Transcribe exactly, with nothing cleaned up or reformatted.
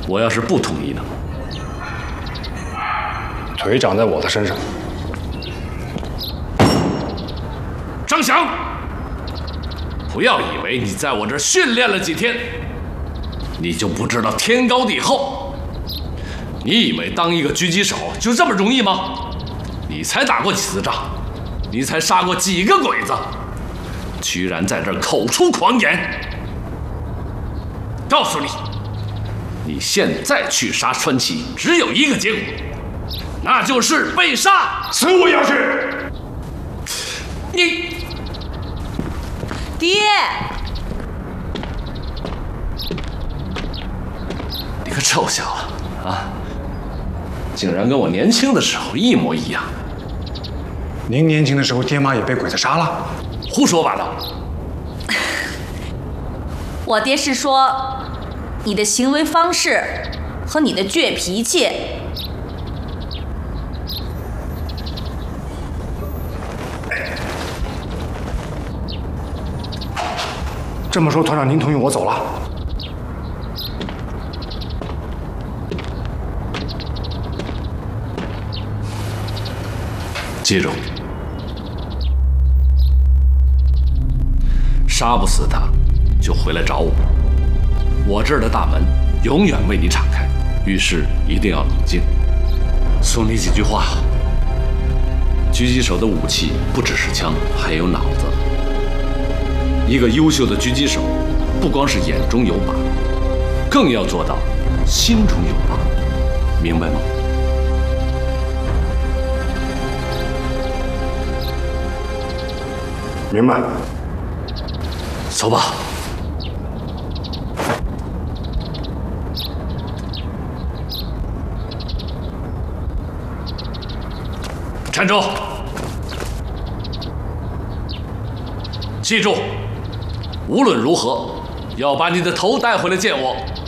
我要是不同意呢？ 腿长在我的身上。 张翔，不要以为你在我这儿训练了几天，你就不知道天高地厚。你以为当一个狙击手就这么容易吗？你才打过几次仗？你才杀过几个鬼子？居然在这儿口出狂言！告诉你，你现在去杀川崎，只有一个结果，那就是被杀。 死我也要去！ 你， 爹， 你个臭小子啊！竟然跟我年轻的时候一模一样。 您年轻的时候，爹妈也被鬼子杀了？ 胡说八道！ 我爹是说，你的行为方式和你的倔脾气。 这么说，团长您同意我走了？ 记住，杀不死他，就回来找我。我这儿的大门永远为你敞开，遇事一定要冷静。送你几句话：狙击手的武器不只是枪，还有脑子。一个优秀的狙击手，不光是眼中有靶，更要做到心中有靶，明白吗？ 明白。 走吧。站住！记住，无论如何要把你的头带回来见我。